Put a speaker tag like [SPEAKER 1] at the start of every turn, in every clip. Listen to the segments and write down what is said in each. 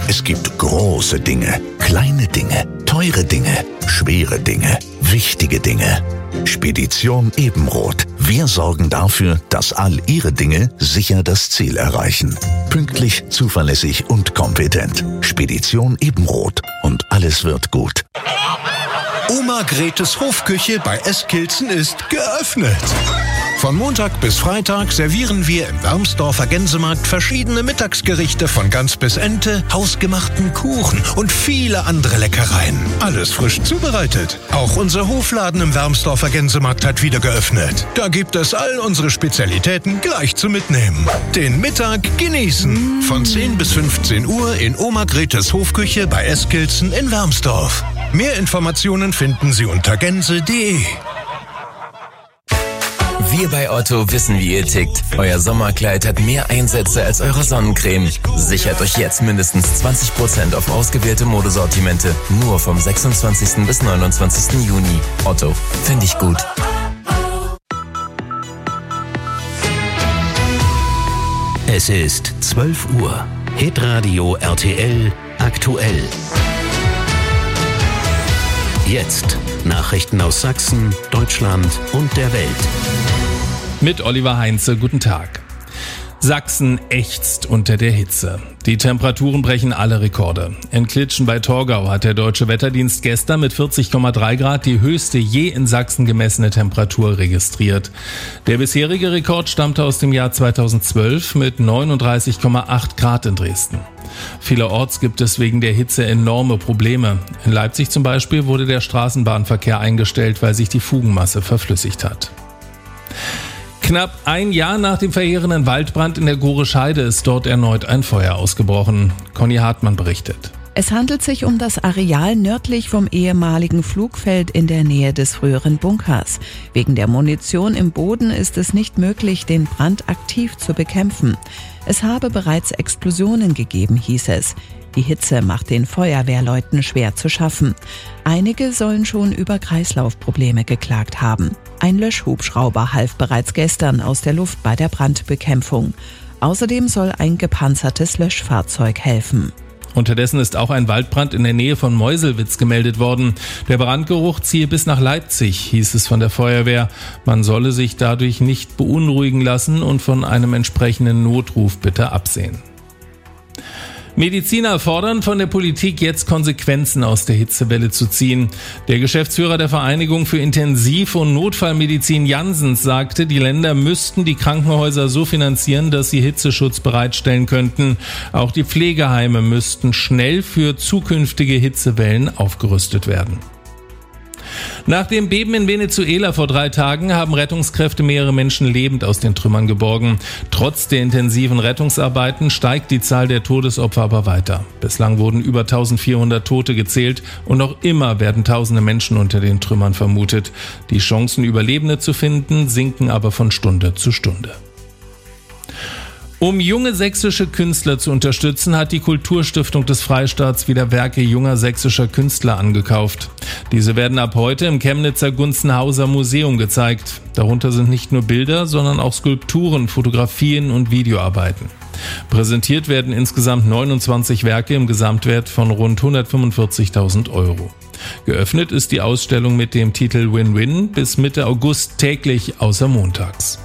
[SPEAKER 1] Es gibt große Dinge, kleine Dinge, teure Dinge, schwere Dinge, wichtige Dinge. Spedition Ebenroth. Wir sorgen dafür, dass all Ihre Dinge sicher das Ziel erreichen. Pünktlich, zuverlässig und kompetent. Spedition Ebenroth. Und alles wird gut.
[SPEAKER 2] Oma Gretes Hofküche bei Eskilzen ist geöffnet. Von Montag bis Freitag servieren wir im Wermsdorfer Gänsemarkt verschiedene Mittagsgerichte von Gans bis Ente, hausgemachten Kuchen und viele andere Leckereien. Alles frisch zubereitet. Auch unser Hofladen im Wermsdorfer Gänsemarkt hat wieder geöffnet. Da gibt es all unsere Spezialitäten gleich zum Mitnehmen. Den Mittag genießen. Von 10 bis 15 Uhr in Oma Gretes Hofküche bei Eskilzen in Wermsdorf. Mehr Informationen finden Sie unter gänse.de.
[SPEAKER 3] Wir bei Otto wissen, wie ihr tickt. Euer Sommerkleid hat mehr Einsätze als eure Sonnencreme. Sichert euch jetzt mindestens 20% auf ausgewählte Modesortimente. Nur vom 26. bis 29. Juni. Otto, finde ich gut.
[SPEAKER 4] Es ist 12 Uhr. Hitradio RTL aktuell. Jetzt Nachrichten aus Sachsen, Deutschland und der Welt.
[SPEAKER 5] Mit Oliver Heinze, guten Tag. Sachsen ächzt unter der Hitze. Die Temperaturen brechen alle Rekorde. In Klitschen bei Torgau hat der Deutsche Wetterdienst gestern mit 40,3 Grad die höchste je in Sachsen gemessene Temperatur registriert. Der bisherige Rekord stammte aus dem Jahr 2012 mit 39,8 Grad in Dresden. Vielerorts gibt es wegen der Hitze enorme Probleme. In Leipzig zum Beispiel wurde der Straßenbahnverkehr eingestellt, weil sich die Fugenmasse verflüssigt hat. Knapp ein Jahr nach dem verheerenden Waldbrand in der Gorescheide ist dort erneut ein Feuer ausgebrochen. Conny Hartmann berichtet.
[SPEAKER 6] Es handelt sich um das Areal nördlich vom ehemaligen Flugfeld in der Nähe des früheren Bunkers. Wegen der Munition im Boden ist es nicht möglich, den Brand aktiv zu bekämpfen. Es habe bereits Explosionen gegeben, hieß es. Die Hitze macht den Feuerwehrleuten schwer zu schaffen. Einige sollen schon über Kreislaufprobleme geklagt haben. Ein Löschhubschrauber half bereits gestern aus der Luft bei der Brandbekämpfung. Außerdem soll ein gepanzertes Löschfahrzeug helfen.
[SPEAKER 5] Unterdessen ist auch ein Waldbrand in der Nähe von Meuselwitz gemeldet worden. Der Brandgeruch ziehe bis nach Leipzig, hieß es von der Feuerwehr. Man solle sich dadurch nicht beunruhigen lassen und von einem entsprechenden Notruf bitte absehen. Mediziner fordern von der Politik jetzt Konsequenzen aus der Hitzewelle zu ziehen. Der Geschäftsführer der Vereinigung für Intensiv- und Notfallmedizin Janssens sagte, die Länder müssten die Krankenhäuser so finanzieren, dass sie Hitzeschutz bereitstellen könnten. Auch die Pflegeheime müssten schnell für zukünftige Hitzewellen aufgerüstet werden. Nach dem Beben in Venezuela vor 3 Tagen haben Rettungskräfte mehrere Menschen lebend aus den Trümmern geborgen. Trotz der intensiven Rettungsarbeiten steigt die Zahl der Todesopfer aber weiter. Bislang wurden über 1400 Tote gezählt und noch immer werden tausende Menschen unter den Trümmern vermutet. Die Chancen, Überlebende zu finden, sinken aber von Stunde zu Stunde. Um junge sächsische Künstler zu unterstützen, hat die Kulturstiftung des Freistaats wieder Werke junger sächsischer Künstler angekauft. Diese werden ab heute im Chemnitzer Gunzenhauser Museum gezeigt. Darunter sind nicht nur Bilder, sondern auch Skulpturen, Fotografien und Videoarbeiten. Präsentiert werden insgesamt 29 Werke im Gesamtwert von rund 145.000 Euro. Geöffnet ist die Ausstellung mit dem Titel Win-Win bis Mitte August täglich außer montags.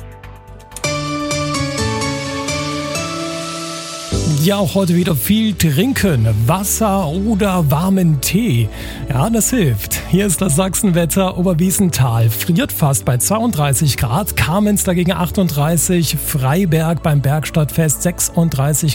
[SPEAKER 7] Ja, auch heute wieder viel trinken, Wasser oder warmen Tee. Ja, das hilft. Hier ist das Sachsenwetter. Oberwiesenthal friert fast bei 32 Grad, Kamenz dagegen 38, Freiberg beim Bergstadtfest 36